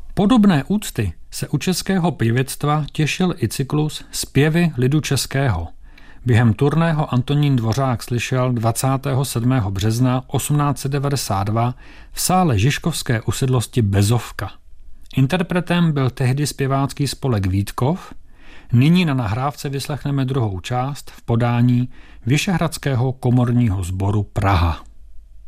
Podobné úcty se u českého pěvectva těšil i cyklus Zpěvy lidu českého. Během turného Antonín Dvořák slyšel 27. března 1892 v sále Žižkovské usedlosti Bezovka. Interpretem byl tehdy zpěvácký spolek Vítkov. Nyní na nahrávce vyslechneme druhou část v podání Vyšehradského komorního sboru Praha.